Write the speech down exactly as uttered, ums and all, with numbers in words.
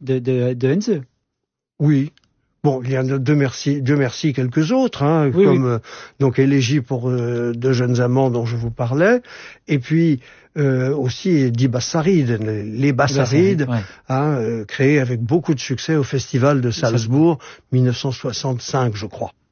de, de, de Henze. Oui. Bon, il y en a Dieu merci, Dieu merci quelques autres, hein, oui, comme oui. Euh, donc Élégie pour euh, deux jeunes amants dont je vous parlais, et puis euh, aussi Die Bassarides, les, les Bassarides, ouais. hein, euh, créés avec beaucoup de succès au Festival de Salzbourg, mille neuf cent soixante-cinq, je crois.